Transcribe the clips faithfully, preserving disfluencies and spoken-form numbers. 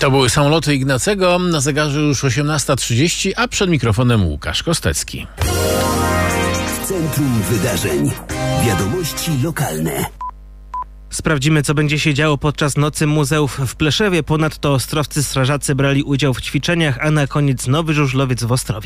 To były samoloty Ignacego, na zegarze już osiemnasta trzydzieści, a przed mikrofonem Łukasz Kostecki. W centrum wydarzeń. Wiadomości lokalne. Sprawdzimy, co będzie się działo podczas Nocy Muzeów w Pleszewie. Ponadto ostrowscy strażacy brali udział w ćwiczeniach, a na koniec Nowy Żużlowiec w Ostrowie.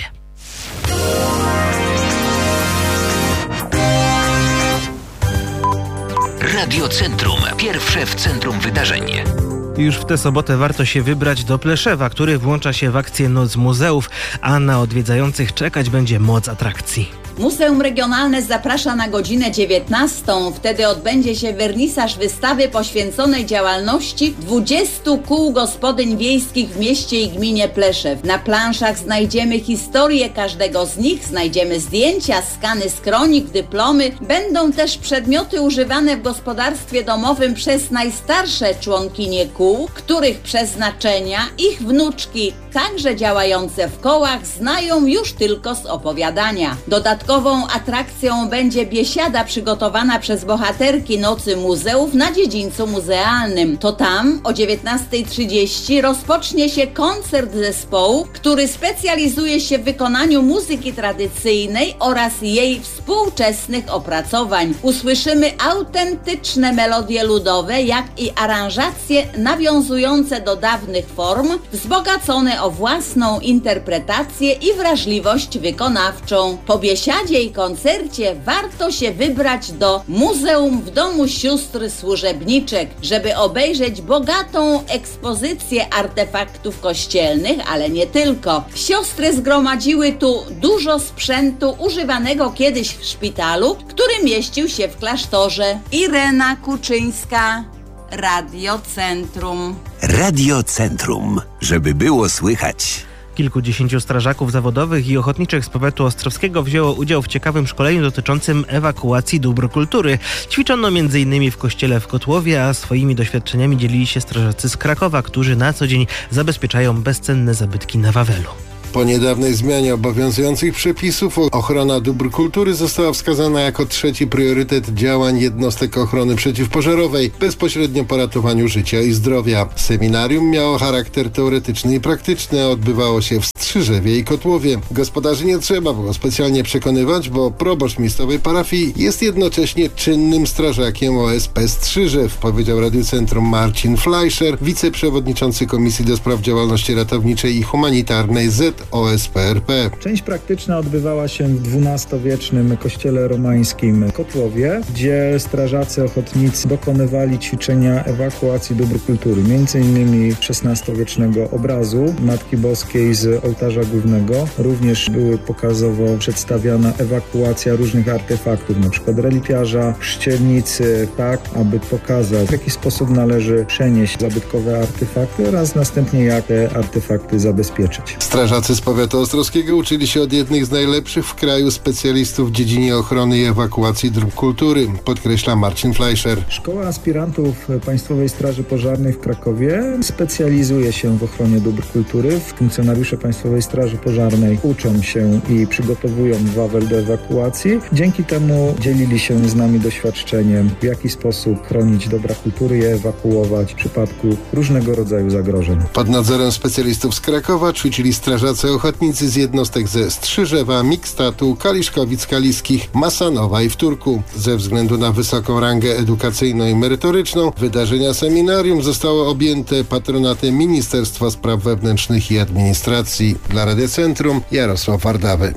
Radio Centrum. Pierwsze w centrum wydarzeń. Już w tę sobotę warto się wybrać do Pleszewa, który włącza się w akcję Noc Muzeów, a na odwiedzających czekać będzie moc atrakcji. Muzeum Regionalne zaprasza na godzinę dziewiętnastą. Wtedy odbędzie się wernisaż wystawy poświęconej działalności dwudziestu kół gospodyń wiejskich w mieście i gminie Pleszew. Na planszach znajdziemy historię każdego z nich, znajdziemy zdjęcia, skany z kronik, dyplomy. Będą też przedmioty używane w gospodarstwie domowym przez najstarsze członkinie kół, których przeznaczenia ich wnuczki, także działające w kołach, znają już tylko z opowiadania. Dodatkowo Dodatkową atrakcją będzie biesiada przygotowana przez bohaterki Nocy Muzeów na dziedzińcu muzealnym. To tam o dziewiętnasta trzydzieści rozpocznie się koncert zespołu, który specjalizuje się w wykonaniu muzyki tradycyjnej oraz jej współczesnych opracowań. Usłyszymy autentyczne melodie ludowe, jak i aranżacje nawiązujące do dawnych form, wzbogacone o własną interpretację i wrażliwość wykonawczą. Po biesiadzie i koncercie warto się wybrać do Muzeum w Domu Sióstr Służebniczek, żeby obejrzeć bogatą ekspozycję artefaktów kościelnych, ale nie tylko. Siostry zgromadziły tu dużo sprzętu używanego kiedyś w szpitalu, który mieścił się w klasztorze. Irena Kuczyńska, Radio Centrum. Radio Centrum, żeby było słychać. Kilkudziesięciu strażaków zawodowych i ochotniczych z powiatu ostrowskiego wzięło udział w ciekawym szkoleniu dotyczącym ewakuacji dóbr kultury. Ćwiczono między innymi w kościele w Kotłowie, a swoimi doświadczeniami dzielili się strażacy z Krakowa, którzy na co dzień zabezpieczają bezcenne zabytki na Wawelu. Po niedawnej zmianie obowiązujących przepisów ochrona dóbr kultury została wskazana jako trzeci priorytet działań jednostek ochrony przeciwpożarowej, bezpośrednio po ratowaniu życia i zdrowia. Seminarium miało charakter teoretyczny i praktyczny, a odbywało się w Strzyżewie i Kotłowie. Gospodarzy nie trzeba było specjalnie przekonywać, bo proboszcz miejscowej parafii jest jednocześnie czynnym strażakiem O S P Strzyżew, powiedział Radiu Centrum Marcin Fleischer, wiceprzewodniczący Komisji do Spraw Działalności Ratowniczej i Humanitarnej Z O S P R P. Część praktyczna odbywała się w dwunastowiecznym kościele romańskim Kotłowie, gdzie strażacy ochotnicy dokonywali ćwiczenia ewakuacji dóbr kultury, między innymi szesnastowiecznego obrazu Matki Boskiej z ołtarza głównego. Również były pokazowo przedstawiana ewakuacja różnych artefaktów, np. relikwiarza, chrzcielnicy, tak aby pokazać, w jaki sposób należy przenieść zabytkowe artefakty oraz następnie jak te artefakty zabezpieczyć. Strażacy z powiatu ostrowskiego uczyli się od jednych z najlepszych w kraju specjalistów w dziedzinie ochrony i ewakuacji dóbr kultury, podkreśla Marcin Fleischer. Szkoła aspirantów Państwowej Straży Pożarnej w Krakowie specjalizuje się w ochronie dóbr kultury. Funkcjonariusze Państwowej Straży Pożarnej uczą się i przygotowują Wawel do ewakuacji. Dzięki temu dzielili się z nami doświadczeniem, w jaki sposób chronić dobra kultury i ewakuować w przypadku różnego rodzaju zagrożeń. Pod nadzorem specjalistów z Krakowa ćwiczyli strażacy ochotnicy z jednostek ze Strzyżewa, Mikstatu, Kaliszkowic-Kaliskich, Masanowa i Wtórku. Ze względu na wysoką rangę edukacyjną i merytoryczną wydarzenia seminarium zostało objęte patronatem Ministerstwa Spraw Wewnętrznych i Administracji. Dla Radia Centrum Jarosław Wardawy.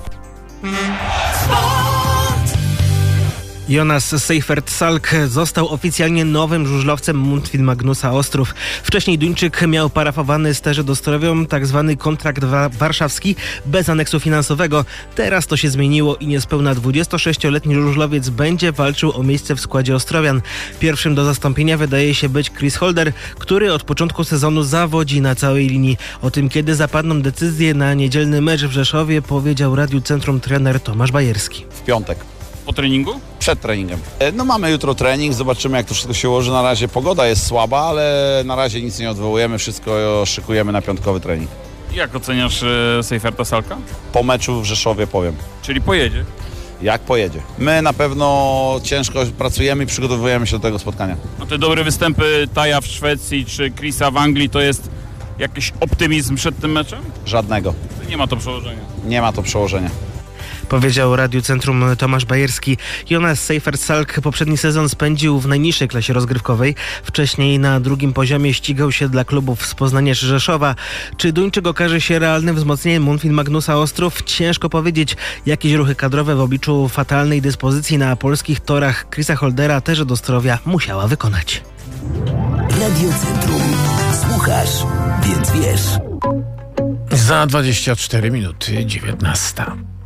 Jonas Seifert-Salk został oficjalnie nowym żużlowcem Mundfil Magnusa Ostrów. Wcześniej Duńczyk miał parafowany z Terzyd Ostrowią tzw. kontrakt wa- warszawski bez aneksu finansowego. Teraz to się zmieniło i niespełna dwudziestosześcioletni żużlowiec będzie walczył o miejsce w składzie Ostrowian. Pierwszym do zastąpienia wydaje się być Chris Holder, który od początku sezonu zawodzi na całej linii. O tym, kiedy zapadną decyzje na niedzielny mecz w Rzeszowie, powiedział Radiu Centrum trener Tomasz Bajerski. W piątek. Po treningu? Przed treningiem. No mamy jutro trening, zobaczymy jak to wszystko się ułoży. Na razie pogoda jest słaba, ale na razie nic nie odwołujemy, wszystko szykujemy na piątkowy trening. Jak oceniasz e, Seiferta Salka? Po meczu w Rzeszowie powiem. Czyli pojedzie? Jak pojedzie. My na pewno ciężko pracujemy i przygotowujemy się do tego spotkania. No te dobre występy Taja w Szwecji czy Chrisa w Anglii to jest Jakiś optymizm przed tym meczem? Żadnego. Nie ma to przełożenia. Nie ma to przełożenia. Powiedział Radiu Centrum Tomasz Bajerski. Jonas Seifert-Salk poprzedni sezon spędził w najniższej klasie rozgrywkowej. Wcześniej na drugim poziomie ścigał się dla klubów z Poznania czy Rzeszowa. Czy Duńczyk okaże się realnym wzmocnieniem Mundfil Magnusa Ostrów? Ciężko powiedzieć. Jakieś ruchy kadrowe w obliczu fatalnej dyspozycji na polskich torach Chrisa Holdera też do zdrowia musiała wykonać. Radio Centrum. Słuchasz, więc wiesz. Za dwadzieścia cztery minuty dziewiętnasta.